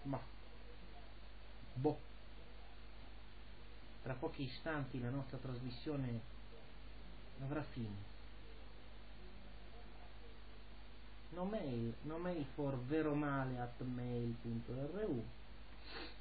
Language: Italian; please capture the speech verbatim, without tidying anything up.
Ma boh, tra pochi istanti la nostra trasmissione avrà fine. No mail, no mail for veromale at mail punto ru.